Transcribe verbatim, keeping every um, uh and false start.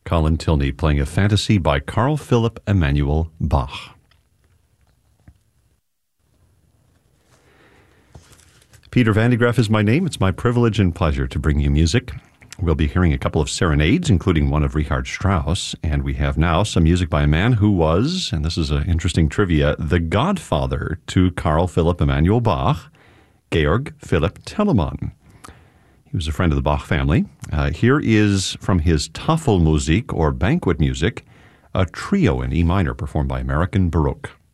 Colin Tilney playing a fantasy by Carl Philipp Emanuel Bach. Peter Van de Graaff is my name. It's my privilege and pleasure to bring you music. We'll be hearing a couple of serenades, including one of Richard Strauss, and we have now some music by a man who was, and this is an interesting trivia, the godfather to Carl Philipp Emanuel Bach, Georg Philipp Telemann. He was a friend of the Bach family. Uh, here is from his Tafelmusik, or banquet music, a trio in E minor performed by American Baroque.